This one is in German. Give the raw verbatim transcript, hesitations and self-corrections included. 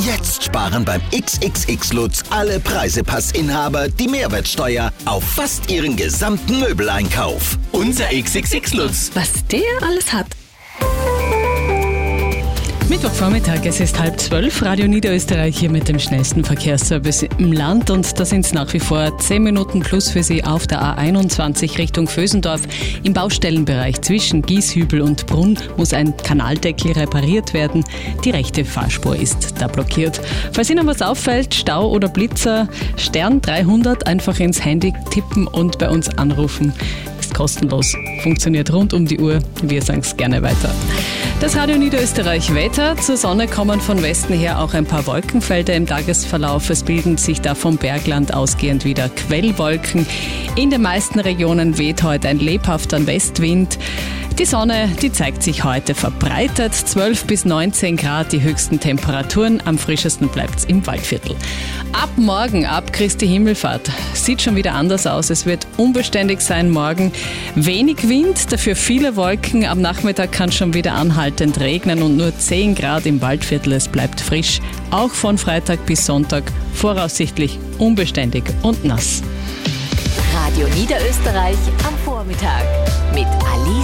Jetzt sparen beim X X X Lutz alle Preisepassinhaber die Mehrwertsteuer auf fast ihren gesamten Möbeleinkauf. Unser X X X Lutz. Was der alles hat. Mittwochvormittag, es ist halb zwölf, Radio Niederösterreich hier mit dem schnellsten Verkehrsservice im Land und da sind es nach wie vor zehn Minuten plus für Sie auf der A einundzwanzig Richtung Vösendorf. Im Baustellenbereich zwischen Gieshübel und Brunn muss ein Kanaldeckel repariert werden. Die rechte Fahrspur ist da blockiert. Falls Ihnen was auffällt, Stau oder Blitzer, Stern dreihundert einfach ins Handy tippen und bei uns anrufen. Ist kostenlos, funktioniert rund um die Uhr. Wir sagen es gerne weiter. Das Radio Niederösterreich Wetter. Zur Sonne kommen von Westen her auch ein paar Wolkenfelder im Tagesverlauf. Es bilden sich da vom Bergland ausgehend wieder Quellwolken. In den meisten Regionen weht heute ein lebhafter Westwind. Die Sonne, die zeigt sich heute verbreitet. zwölf bis neunzehn Grad die höchsten Temperaturen. Am frischesten bleibt es im Waldviertel. Ab morgen, ab Christi Himmelfahrt, sieht schon wieder anders aus. Es wird unbeständig sein morgen. Wenig Wind, dafür viele Wolken. Am Nachmittag kann schon wieder anhaltend regnen und nur zehn Grad im Waldviertel. Es bleibt frisch. Auch von Freitag bis Sonntag voraussichtlich unbeständig und nass. Radio Niederösterreich am Vormittag mit Alice